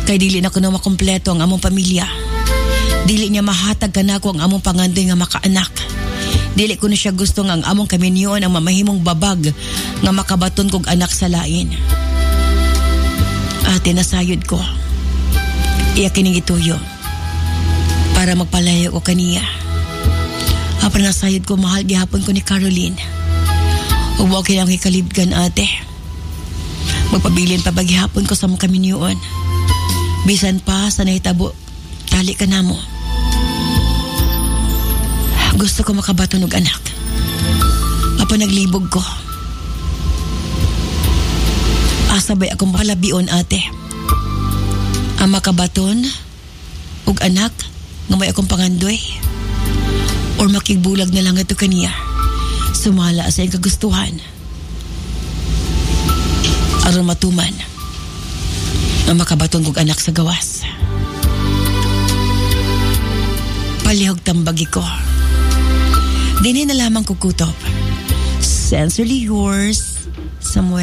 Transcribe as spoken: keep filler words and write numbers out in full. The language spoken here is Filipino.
Kay dili na ko na makompleto ang among pamilya. Dili niya mahatag ka na ko ang among pangandoy nga makaanak. Dili ko na siya gusto nga ang among kaminyon ang mamahimong babag nga makabaton kog anak sa lain. Ate, nasayod ko. Iya kining ituyo para magpalayo ko kaniya. Apra nasayod ko, mahal gihapon ko ni Caroline. Huwag mo kailang ikalibgan, ate. Magpabilin pa bagihapon ko sa mga kaminyon. Bisan pa sa nahitabo, tali ka na mo. Gusto ko makabaton og anak. Apa naglibog ko. Asabay akong palabion, ate. Ang makabaton og anak nga may akong pangandoy. Or makigbulag na lang ito kaniya. Sumala sa iyong kagustuhan. Aron matuman ang makabaton kog anak sa gawas. Palihog tambagi ko. Dini na lamang kukutop. Sincerely yours, Samuel.